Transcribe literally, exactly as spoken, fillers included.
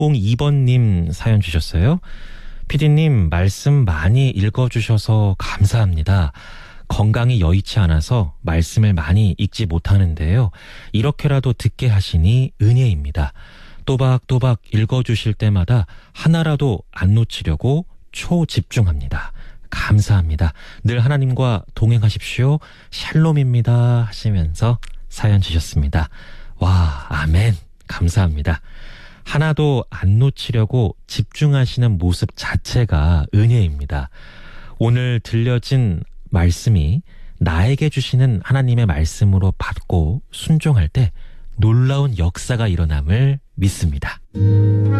공이 번님 사연 주셨어요. 피디님, 말씀 많이 읽어주셔서 감사합니다. 건강이 여의치 않아서 말씀을 많이 읽지 못하는데요. 이렇게라도 듣게 하시니 은혜입니다. 또박또박 읽어주실 때마다 하나라도 안 놓치려고 초집중합니다. 감사합니다. 늘 하나님과 동행하십시오. 샬롬입니다. 하시면서 사연 주셨습니다. 와, 아멘. 감사합니다. 하나도 안 놓치려고 집중하시는 모습 자체가 은혜입니다. 오늘 들려진 말씀이 나에게 주시는 하나님의 말씀으로 받고 순종할 때 놀라운 역사가 일어남을 믿습니다.